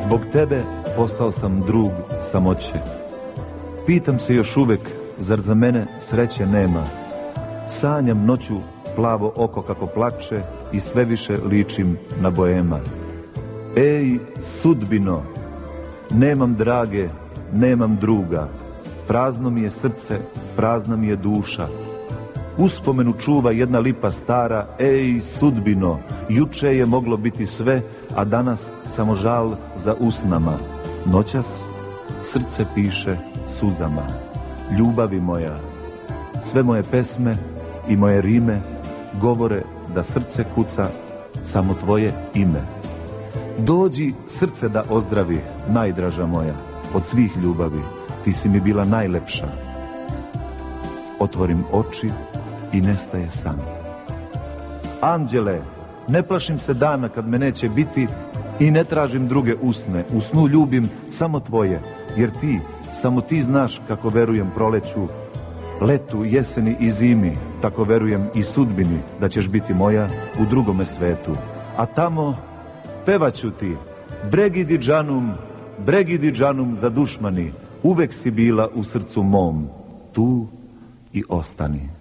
Zbog tebe postao sam drug samoće. Pitam se još uvek, zar za mene sreće nema? Sanjam noću plavo oko kako plače i sve više ličim na boema. Ej, sudbino, nemam drage, nemam druga. Prazno mi je srce, prazna mi je duša. Uspomenu čuva jedna lipa stara. Ej, sudbino, juče je moglo biti sve, a danas samo žal za usnama. Noćas srce piše suzama. Ljubavi moja, sve moje pesme i moje rime govore da srce kuca samo tvoje ime. Dođi srce da ozdravi, najdraža moja, od svih ljubavi, ti si mi bila najlepša. Otvorim oči i nestaje san. Anđele, ne plašim se dana kad me neće biti i ne tražim druge usne. U snu ljubim samo tvoje, jer ti, samo ti znaš kako verujem proleću, letu, jeseni i zimi, tako verujem i sudbini da ćeš biti moja u drugome svetu. A tamo pevaću ti, Bregidi džanum za dušmani, uvek si bila u srcu mom, tu i ostani.